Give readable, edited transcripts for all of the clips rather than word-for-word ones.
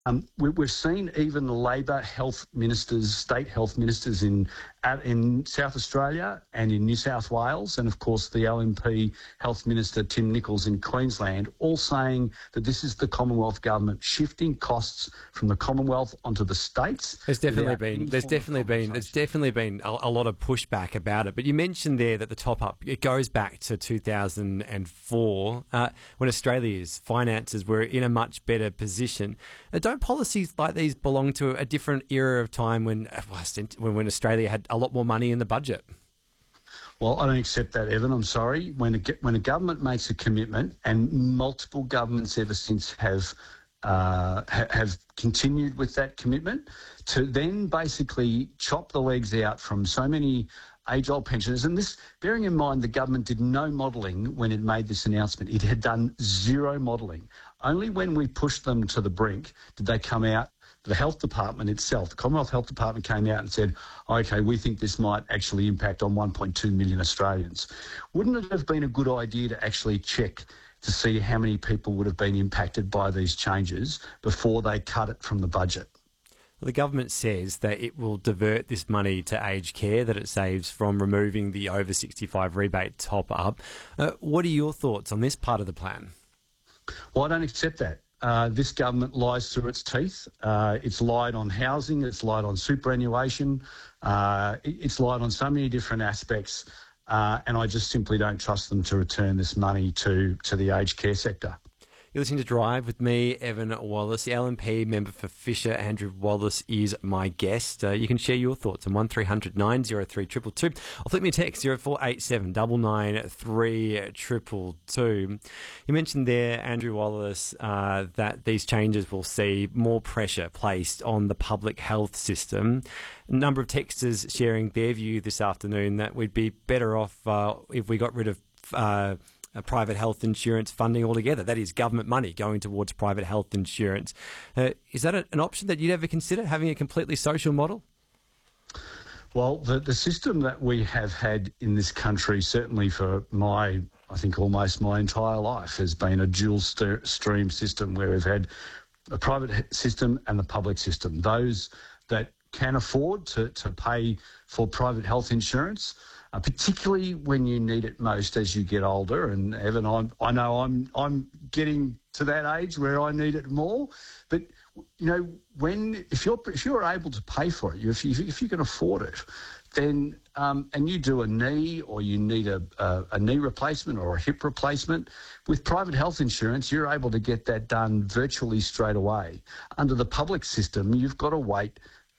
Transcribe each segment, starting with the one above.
We've seen even the Labor health ministers, state health ministers in South Australia and in New South Wales, and of course the LNP health minister Tim Nicholls in Queensland, all saying that this is the Commonwealth government shifting costs from the Commonwealth onto the states. There's definitely been a lot of pushback about it. But you mentioned there that the top up, it goes back to 2004 when Australia's finances were in a much better position. Don't policies like these belong to a different era of time when Australia had a lot more money in the budget? Well, I don't accept that, Evan. I'm sorry. When a government makes a commitment, and multiple governments ever since have continued with that commitment, to then basically chop the legs out from so many age-old pensioners. And this, bearing in mind, the government did no modelling when it made this announcement. It had done zero modelling. Only when we pushed them to the brink did they come out. The health department itself, the Commonwealth Health Department, came out and said, okay, we think this might actually impact on 1.2 million Australians. Wouldn't it have been a good idea to actually check to see how many people would have been impacted by these changes before they cut it from the budget? Well, the government says that it will divert this money to aged care that it saves from removing the over 65 rebate top up. What are your thoughts on this part of the plan? Well, I don't accept that. This government lies through its teeth. It's lied on housing, it's lied on superannuation, it's lied on so many different aspects, and I just simply don't trust them to return this money to the aged care sector. You're listening to Drive with me, Evan Wallace. The LNP member for Fisher, Andrew Wallace, is my guest. You can share your thoughts on 1300 903 222. Or flip me a text 0487 993 222. You mentioned there, Andrew Wallace, that these changes will see more pressure placed on the public health system. A number of texters sharing their view this afternoon that we'd be better off if we got rid of private health insurance funding altogether. That is government money going towards private health insurance. Is that an option that you'd ever consider, having a completely social model? Well, the system that we have had in this country, certainly for I think almost my entire life, has been a dual stream system where we've had a private system and the public system. Those that can afford to pay for private health insurance, particularly when you need it most as you get older. And Evan, I know I'm getting to that age where I need it more. But you know, if you're able to pay for it, if you can afford it, then and you do a knee, or you need a knee replacement or a hip replacement, with private health insurance, you're able to get that done virtually straight away. Under the public system, you've got to wait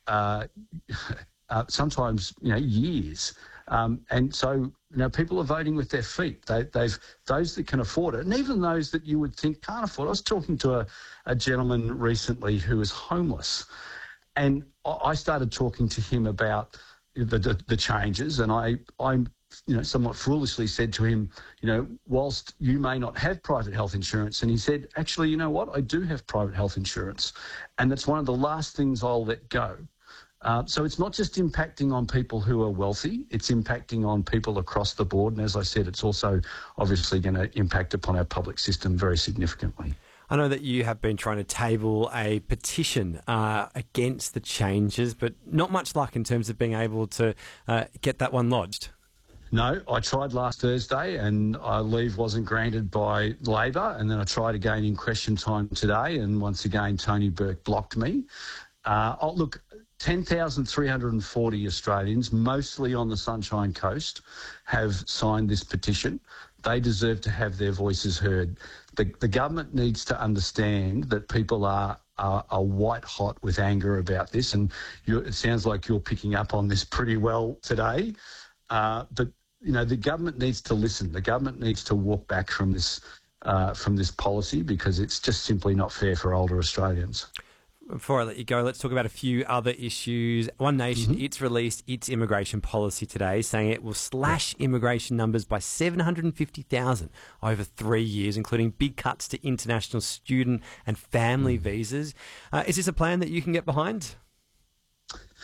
sometimes years. And so, people are voting with their feet. Those that can afford it, and even those that you would think can't afford it. I was talking to a gentleman recently who is homeless, and I started talking to him about the changes, and I somewhat foolishly said to him, whilst you may not have private health insurance, and he said, actually, you know what, I do have private health insurance, and that's one of the last things I'll let go. So it's not just impacting on people who are wealthy, it's impacting on people across the board. And as I said, it's also obviously going to impact upon our public system very significantly. I know that you have been trying to table a petition against the changes, but not much luck in terms of being able to get that one lodged. No, I tried last Thursday and leave wasn't granted by Labor, and then I tried again in question time today, and once again Tony Burke blocked me. Look, 10,340 Australians, mostly on the Sunshine Coast, have signed this petition. They deserve to have their voices heard. The government needs to understand that people are white hot with anger about this, and it sounds like you're picking up on this pretty well today. But the government needs to listen. The government needs to walk back from this policy, because it's just simply not fair for older Australians. Before I let you go, let's talk about a few other issues. One Nation, it's released its immigration policy today, saying it will slash immigration numbers by 750,000 over 3 years, including big cuts to international student and family visas. Is this a plan that you can get behind?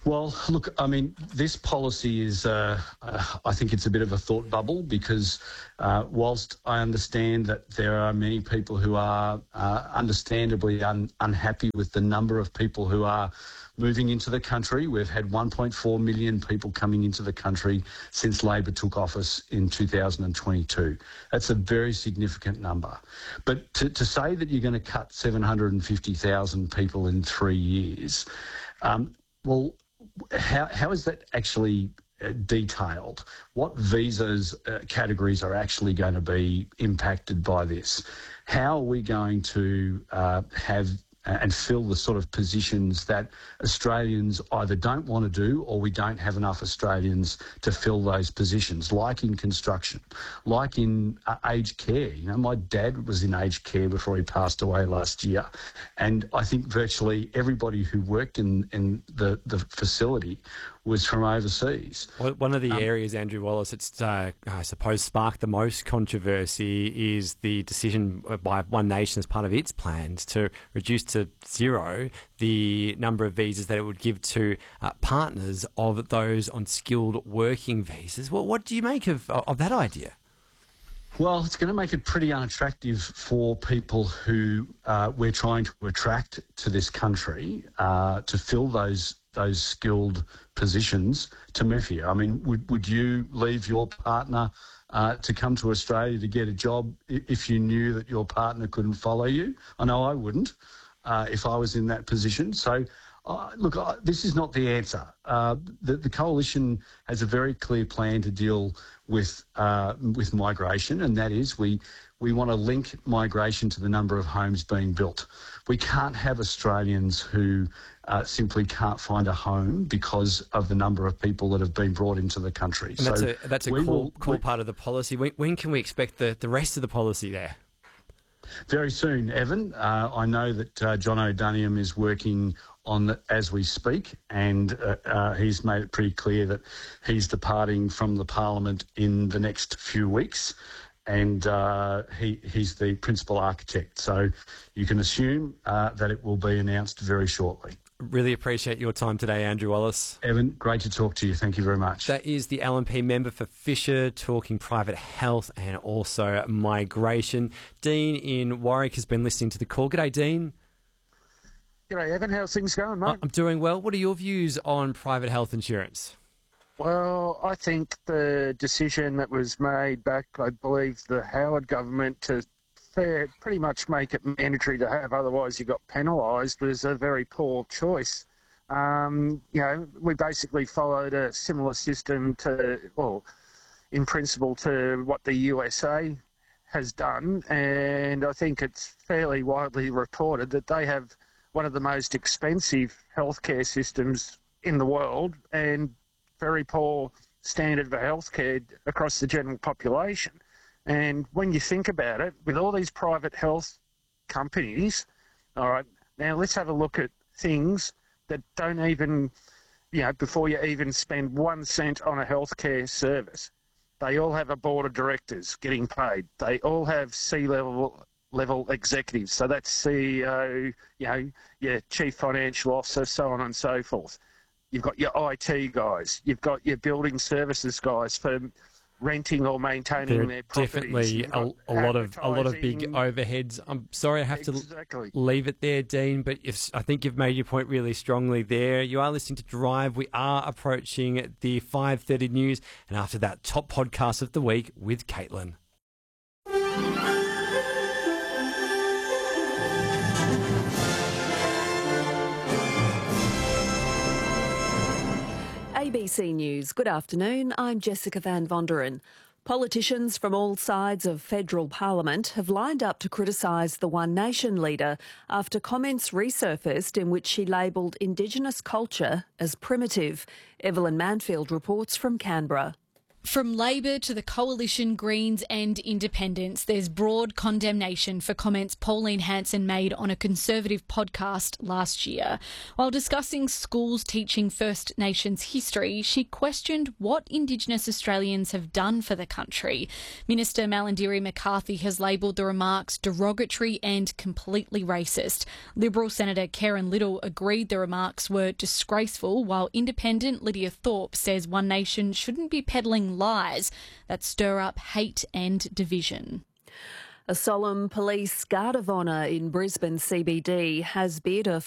Well, look, I mean, this policy is, I think it's a bit of a thought bubble because whilst I understand that there are many people who are understandably unhappy with the number of people who are moving into the country. We've had 1.4 million people coming into the country since Labor took office in 2022. That's a very significant number. But to say that you're going to cut 750,000 people in 3 years, well, how is that actually detailed? What visas categories are actually going to be impacted by this? How are we going to have and fill the sort of positions that Australians either don't want to do or we don't have enough Australians to fill those positions, like in construction, like in aged care. You know, my dad was in aged care before he passed away last year. And I think virtually everybody who worked in the facility was from overseas. One of the areas, Andrew Wallace, it's, I suppose, sparked the most controversy is the decision by One Nation as part of its plans to reduce to zero the number of visas that it would give to partners of those on skilled working visas. What do you make of that idea? Well, it's going to make it pretty unattractive for people who we're trying to attract to this country to fill those skilled positions to move here. I mean, would you leave your partner to come to Australia to get a job if you knew that your partner couldn't follow you? I know I wouldn't if I was in that position. So, look, this is not the answer. The coalition has a very clear plan to deal with migration, and that is we want to link migration to the number of homes being built. We can't have Australians who simply can't find a home because of the number of people that have been brought into the country. And that's a core part of the policy. When can we expect the rest of the policy there? Very soon, Evan. I know that John O'Doniam is working on it as we speak, and he's made it pretty clear that he's departing from the Parliament in the next few weeks, and he's the principal architect. So you can assume that it will be announced very shortly. Really appreciate your time today, Andrew Wallace. Evan, great to talk to you. Thank you very much. That is the LNP member for Fisher, talking private health and also migration. Dean in Warwick has been listening to the call. G'day, Dean. G'day, Evan. How's things going, mate? I'm doing well. What are your views on private health insurance? Well, I think the decision that was made back, I believe, the Howard government to pretty much make it mandatory to have, otherwise you got penalised, was a very poor choice. You know, we basically followed a similar system in principle to what the USA has done, and I think it's fairly widely reported that they have one of the most expensive healthcare systems in the world and very poor standard for healthcare across the general population. And when you think about it, with all these private health companies, all right, now let's have a look at things that don't even, you know, before you even spend 1 cent on a healthcare service, they all have a board of directors getting paid. They all have C-level executives. So that's CEO, you know, your chief financial officer, so on and so forth. You've got your IT guys. You've got your building services guys for renting or maintaining their properties. Definitely a lot of big overheads. I'm sorry I have to leave it there, Dean, but I think you've made your point really strongly there. You are listening to Drive. We are approaching the 5:30 news, and after that, top podcast of the week with Caitlin. ABC News. Good afternoon. I'm Jessica Van Vonderen. Politicians from all sides of federal parliament have lined up to criticise the One Nation leader after comments resurfaced in which she labelled Indigenous culture as primitive. Evelyn Manfield reports from Canberra. From Labor to the Coalition, Greens and Independents, there's broad condemnation for comments Pauline Hanson made on a Conservative podcast last year. While discussing schools teaching First Nations history, she questioned what Indigenous Australians have done for the country. Minister Malarndirri McCarthy has labelled the remarks derogatory and completely racist. Liberal Senator Karen Little agreed the remarks were disgraceful, while Independent Lydia Thorpe says One Nation shouldn't be peddling lies that stir up hate and division. A solemn police guard of honour in Brisbane CBD has bid a